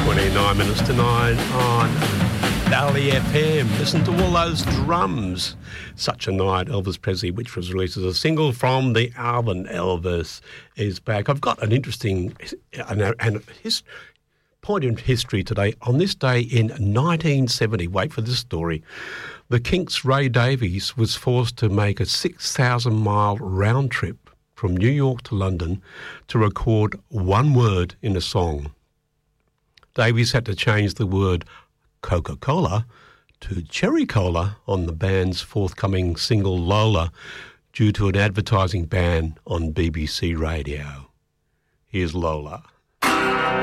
29 minutes to 9 on Valley FM. Listen to all those drums. Such a Night, Elvis Presley, which was released as a single from the album Elvis is Back. I've got an interesting point in history today. On this day in 1970, wait for this story, the Kinks' Ray Davies was forced to make a 6,000-mile round trip from New York to London to record one word in a song. Davies had to change the word Coca-Cola to Cherry Cola on the band's forthcoming single Lola due to an advertising ban on BBC Radio. Here's Lola.